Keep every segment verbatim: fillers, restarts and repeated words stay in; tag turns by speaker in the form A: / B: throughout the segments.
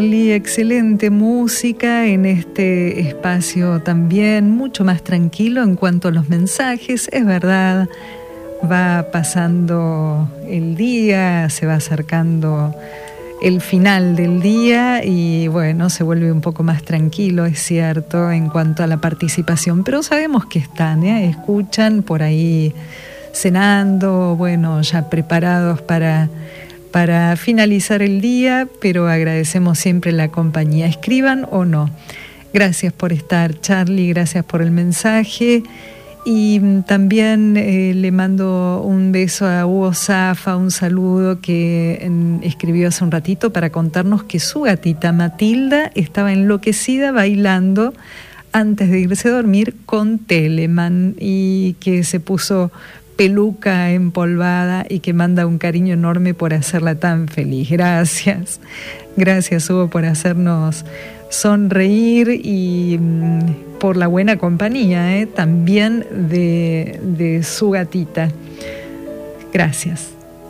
A: Excelente música en este espacio también, mucho más tranquilo en cuanto a los mensajes, es verdad, va pasando el día, se va acercando el final del día y bueno, se vuelve un poco más tranquilo, es cierto, en cuanto a la participación, pero sabemos que están, ¿eh? Escuchan por ahí cenando, bueno, ya preparados para... para finalizar el día, pero agradecemos siempre la compañía, escriban o no. Gracias por estar, Charlie, gracias por el mensaje. Y también eh, le mando un beso a Hugo Zafa, un saludo que en, escribió hace un ratito para contarnos que su gatita Matilda estaba enloquecida bailando antes de irse a dormir con Telemann y que se puso peluca empolvada y que manda un cariño enorme por hacerla tan feliz. Gracias, gracias Hugo por hacernos sonreír y mm, por la buena compañía, ¿eh? También de, de su gatita. Gracias.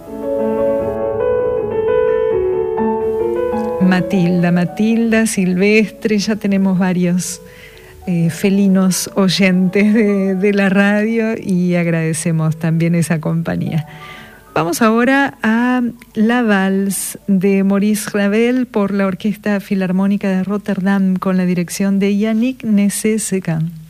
A: Matilda, Matilda, Silvestre, ya tenemos varios Eh, felinos oyentes de, de la radio y agradecemos también esa compañía. Vamos ahora a La Valse de Maurice Ravel por la Orquesta Filarmónica de Rotterdam con la dirección de Yannick Nézet-Séguin.